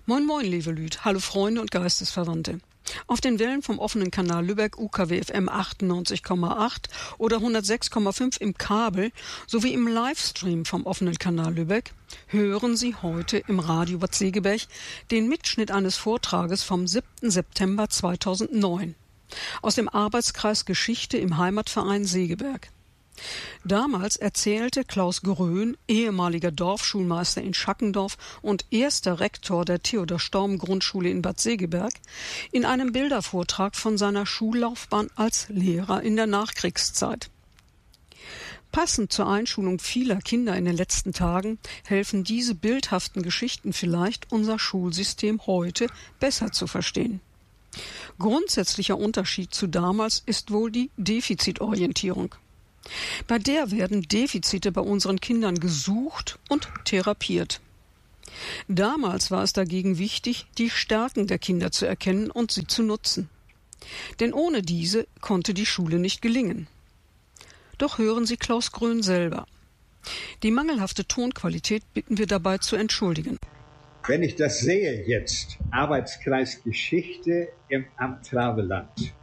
Moin moin, liebe Lüd, hallo Freunde und Geistesverwandte. Auf den Wellen vom offenen Kanal Lübeck UKW FM 98,8 oder 106,5 im Kabel sowie im Livestream vom offenen Kanal Lübeck hören Sie heute im Radio Bad Segeberg den Mitschnitt eines Vortrages vom 7. September 2009 aus dem Arbeitskreis Geschichte im Heimatverein Segeberg. Damals erzählte Klaus Grön, ehemaliger Dorfschulmeister in Schackendorf und erster Rektor der Theodor-Storm-Grundschule in Bad Segeberg, in einem Bildervortrag von seiner Schullaufbahn als Lehrer in der Nachkriegszeit. Passend zur Einschulung vieler Kinder in den letzten Tagen helfen diese bildhaften Geschichten vielleicht, unser Schulsystem heute besser zu verstehen. Grundsätzlicher Unterschied zu damals ist wohl die Defizitorientierung. Bei der werden Defizite bei unseren Kindern gesucht und therapiert. Damals war es dagegen wichtig, die Stärken der Kinder zu erkennen und sie zu nutzen. Denn ohne diese konnte die Schule nicht gelingen. Doch hören Sie Klaus Grön selber. Die mangelhafte Tonqualität bitten wir dabei zu entschuldigen. Wenn ich das sehe jetzt, Arbeitskreis Geschichte im Amt Traveland.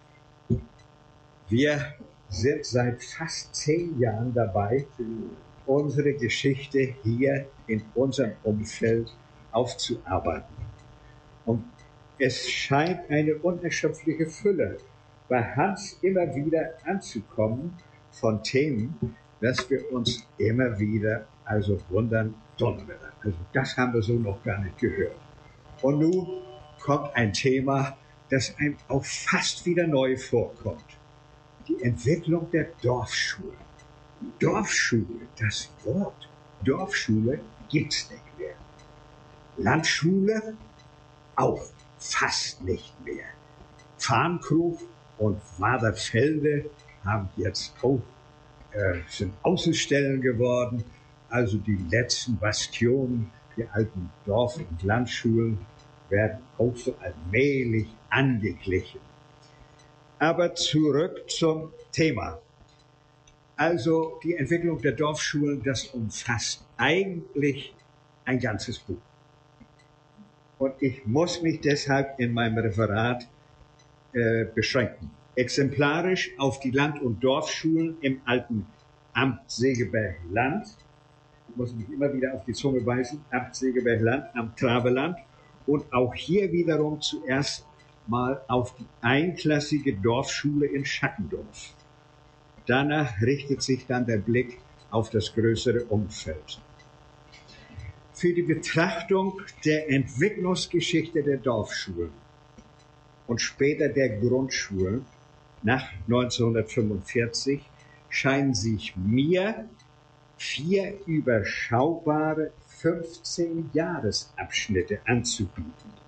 Wir sind seit fast 10 Jahren dabei, unsere Geschichte hier in unserem Umfeld aufzuarbeiten. Und es scheint eine unerschöpfliche Fülle bei Hans immer wieder anzukommen von Themen, dass wir uns immer wieder wundern, Donnerwetter. Also das haben wir so noch gar nicht gehört. Und nun kommt ein Thema, das einem auch fast wieder neu vorkommt. Die Entwicklung der Dorfschule. Dorfschule, das Wort Dorfschule gibt's nicht mehr. Landschule auch fast nicht mehr. Farnkrug und Waderfelde haben jetzt auch sind Außenstellen geworden. Also die letzten Bastionen, die alten Dorf- und Landschulen werden auch so allmählich angeglichen. Aber zurück zum Thema. Also die Entwicklung der Dorfschulen, das umfasst eigentlich ein ganzes Buch. Und ich muss mich deshalb in meinem Referat beschränken. Exemplarisch auf die Land- und Dorfschulen im alten Amt Segeberg-Land. Ich muss mich immer wieder auf die Zunge beißen. Amt Segeberg-Land, Amt Traveland. Und auch hier wiederum zuerst mal auf die einklassige Dorfschule in Schackendorf. Danach richtet sich dann der Blick auf das größere Umfeld. Für die Betrachtung der Entwicklungsgeschichte der Dorfschulen und später der Grundschulen nach 1945 scheinen sich mir 4 überschaubare 15-Jahresabschnitte anzubieten.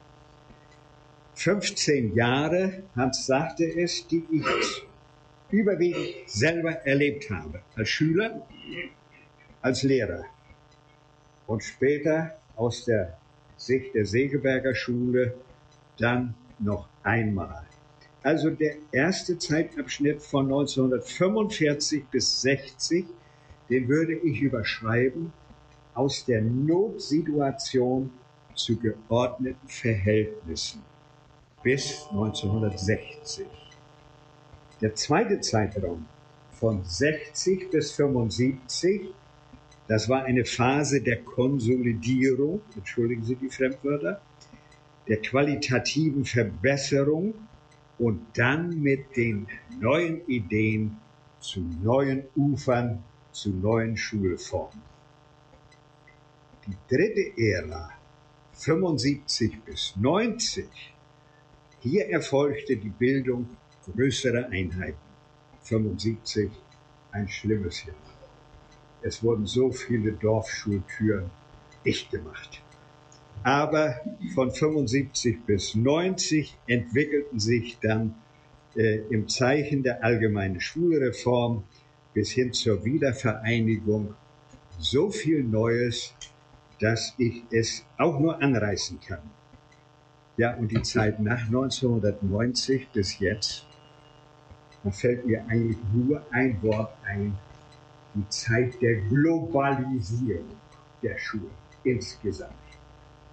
15 Jahre, Hans sagte es, die ich überwiegend selber erlebt habe. Als Schüler, als Lehrer. Und später aus der Sicht der Segeberger Schule dann noch einmal. Also der erste Zeitabschnitt von 1945 bis 60, den würde ich überschreiben, aus der Notsituation zu geordneten Verhältnissen bis 1960. Der zweite Zeitraum von 60 bis 75, das war eine Phase der Konsolidierung, entschuldigen Sie die Fremdwörter, der qualitativen Verbesserung und dann mit den neuen Ideen zu neuen Ufern, zu neuen Schulformen. Die dritte Ära, 75 bis 90, hier erfolgte die Bildung größerer Einheiten. 75, ein schlimmes Jahr. Es wurden so viele Dorfschultüren dicht gemacht. Aber von 75 bis 90 entwickelten sich dann im Zeichen der allgemeinen Schulreform bis hin zur Wiedervereinigung so viel Neues, dass ich es auch nur anreißen kann. Ja, und die Zeit nach 1990 bis jetzt, da fällt mir eigentlich nur ein Wort ein, die Zeit der Globalisierung der Schulen insgesamt.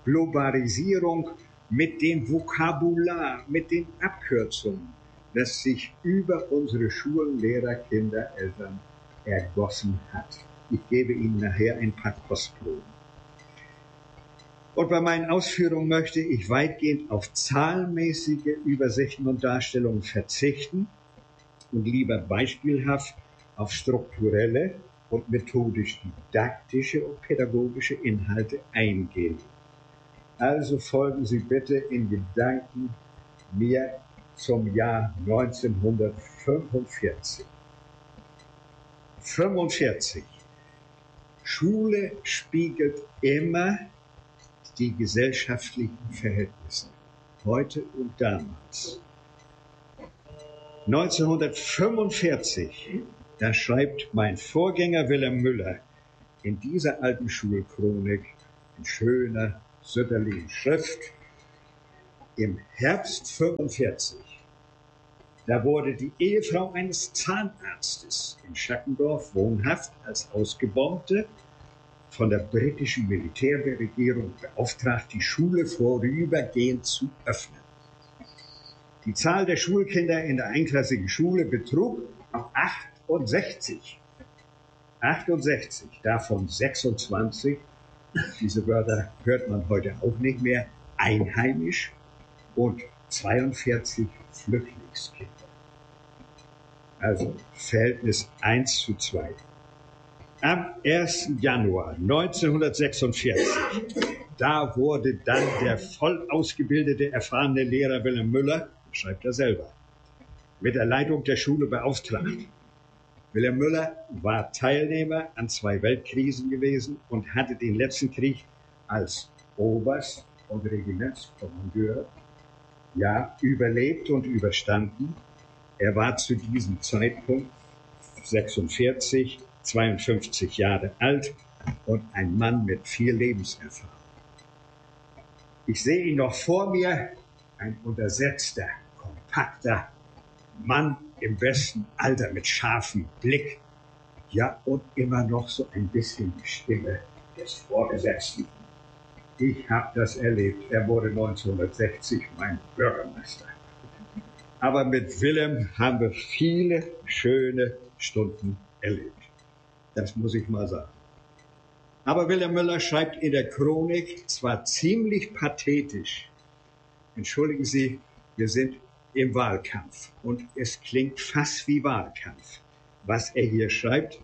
Globalisierung, mit dem Vokabular, mit den Abkürzungen, das sich über unsere Schulen, Lehrer, Kinder, Eltern ergossen hat. Ich gebe Ihnen nachher ein paar Kostproben. Und bei meinen Ausführungen möchte ich weitgehend auf zahlenmäßige Übersichten und Darstellungen verzichten und lieber beispielhaft auf strukturelle und methodisch-didaktische und pädagogische Inhalte eingehen. Also folgen Sie bitte in Gedanken mir zum Jahr 1945. 45. Schule spiegelt immer die gesellschaftlichen Verhältnisse, heute und damals. 1945, da schreibt mein Vorgänger Wilhelm Müller in dieser alten Schulchronik in schöner Sütterlin Schrift, im Herbst 45, da wurde die Ehefrau eines Zahnarztes in Schackendorf wohnhaft als Ausgebombte von der britischen Militärregierung beauftragt, die Schule vorübergehend zu öffnen. Die Zahl der Schulkinder in der einklassigen Schule betrug 68. 68, davon 26, diese Wörter hört man heute auch nicht mehr, einheimisch und 42 Flüchtlingskinder. Also Verhältnis 1:2. Am 1. Januar 1946, da wurde dann der voll ausgebildete, erfahrene Lehrer Wilhelm Müller, schreibt er selber, mit der Leitung der Schule beauftragt. Wilhelm Müller war Teilnehmer an 2 Weltkrisen gewesen und hatte den letzten Krieg als Oberst und Regimentskommandeur überlebt und überstanden. Er war zu diesem Zeitpunkt 46, 52 Jahre alt und ein Mann mit viel Lebenserfahrung. Ich sehe ihn noch vor mir, ein untersetzter, kompakter Mann im besten Alter mit scharfem Blick, ja, und immer noch so ein bisschen die Stimme des Vorgesetzten. Ich habe das erlebt. Er wurde 1960 mein Bürgermeister. Aber mit Wilhelm haben wir viele schöne Stunden erlebt. Das muss ich mal sagen. Aber Wilhelm Müller schreibt in der Chronik zwar ziemlich pathetisch, entschuldigen Sie, wir sind im Wahlkampf und es klingt fast wie Wahlkampf, was er hier schreibt,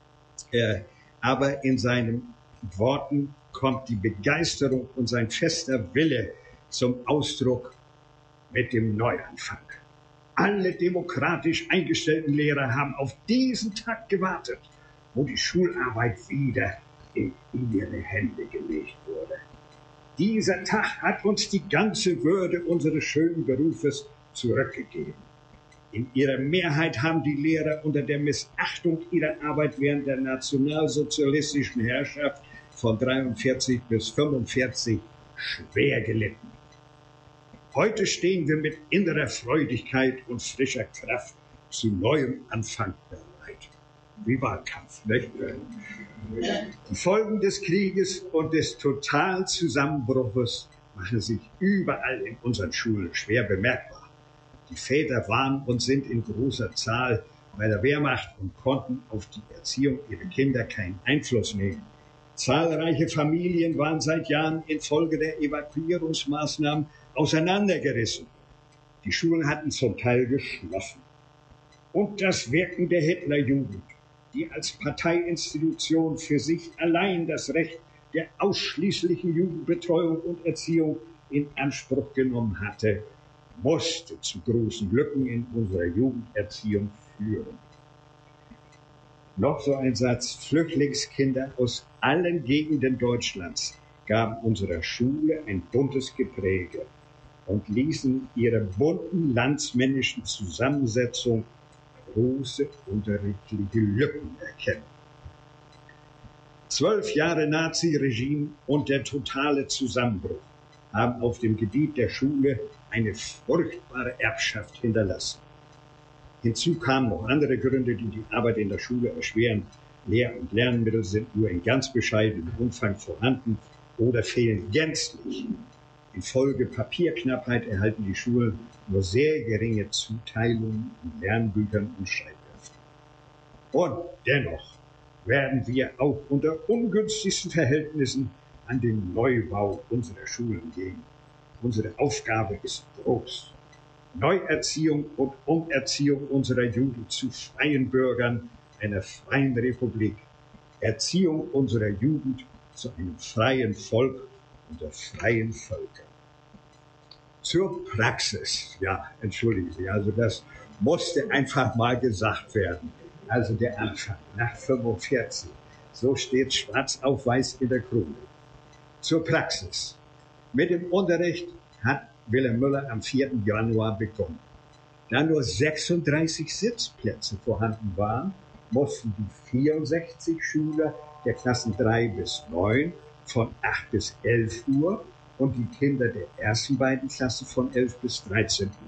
aber in seinen Worten kommt die Begeisterung und sein fester Wille zum Ausdruck mit dem Neuanfang. Alle demokratisch eingestellten Lehrer haben auf diesen Tag gewartet, wo die Schularbeit wieder in ihre Hände gelegt wurde. Dieser Tag hat uns die ganze Würde unseres schönen Berufes zurückgegeben. In ihrer Mehrheit haben die Lehrer unter der Missachtung ihrer Arbeit während der nationalsozialistischen Herrschaft von 43 bis 45 schwer gelitten. Heute stehen wir mit innerer Freudigkeit und frischer Kraft zu neuem Anfang bereit. Wie Wahlkampf, nicht? Die Folgen des Krieges und des Totalzusammenbruches machen sich überall in unseren Schulen schwer bemerkbar. Die Väter waren und sind in großer Zahl bei der Wehrmacht und konnten auf die Erziehung ihrer Kinder keinen Einfluss nehmen. Zahlreiche Familien waren seit Jahren infolge der Evakuierungsmaßnahmen auseinandergerissen. Die Schulen hatten zum Teil geschlossen. Und das Wirken der Hitlerjugend, die als Parteiinstitution für sich allein das Recht der ausschließlichen Jugendbetreuung und Erziehung in Anspruch genommen hatte, musste zu großen Lücken in unserer Jugenderziehung führen. Noch so ein Satz: Flüchtlingskinder aus allen Gegenden Deutschlands gaben unserer Schule ein buntes Gepräge und ließen ihrer bunten landsmännischen Zusammensetzung große unterrichtliche Lücken erkennen. 12 Jahre Naziregime und der totale Zusammenbruch haben auf dem Gebiet der Schule eine furchtbare Erbschaft hinterlassen. Hinzu kamen noch andere Gründe, die die Arbeit in der Schule erschweren. Lehr- und Lernmittel sind nur in ganz bescheidenem Umfang vorhanden oder fehlen gänzlich. Infolge Papierknappheit erhalten die Schulen nur sehr geringe Zuteilungen an Lernbüchern und Schreibheften. Und dennoch werden wir auch unter ungünstigsten Verhältnissen an den Neubau unserer Schulen gehen. Unsere Aufgabe ist groß. Neuerziehung und Umerziehung unserer Jugend zu freien Bürgern einer freien Republik. Erziehung unserer Jugend zu einem freien Volk unter freien Völkern. Zur Praxis. Ja, entschuldigen Sie, also das musste einfach mal gesagt werden. Also der Anfang nach 45. So steht schwarz auf weiß in der Chronik. Zur Praxis. Mit dem Unterricht hat Wilhelm Müller am 4. Januar begonnen. Da nur 36 Sitzplätze vorhanden waren, mussten die 64 Schüler der Klassen 3 bis 9 von 8 bis 11 Uhr und die Kinder der ersten beiden Klassen von 11 bis 13 Uhr